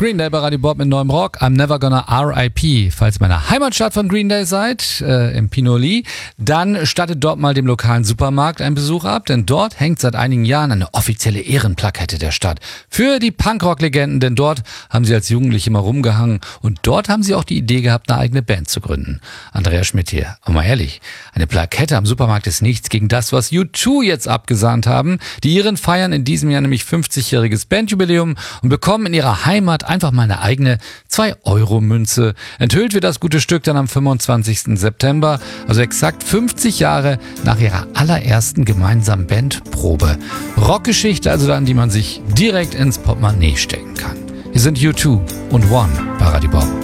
Green Day bei Radio Bob mit neuem Rock. I'm never gonna RIP. Falls ihr meine Heimatstadt von Green Day seid, im Pinoli, dann stattet dort mal dem lokalen Supermarkt einen Besuch ab, denn dort hängt seit einigen Jahren eine offizielle Ehrenplakette der Stadt für die Punkrock-Legenden, denn dort haben sie als Jugendliche mal rumgehangen und dort haben sie auch die Idee gehabt, eine eigene Band zu gründen. Andrea Schmidt hier. Und mal ehrlich, eine Plakette am Supermarkt ist nichts gegen das, was U2 jetzt abgesahnt haben. Die Iren feiern in diesem Jahr nämlich 50-jähriges Bandjubiläum und bekommen in ihrer Heimat einfach mal eine eigene 2-Euro-Münze. Enthüllt wird das gute Stück dann am 25. September, also exakt 50 Jahre nach ihrer allerersten gemeinsamen Bandprobe. Rockgeschichte also dann, die man sich direkt ins Portemonnaie stecken kann. Hier sind U2 und One bei Radio Bob.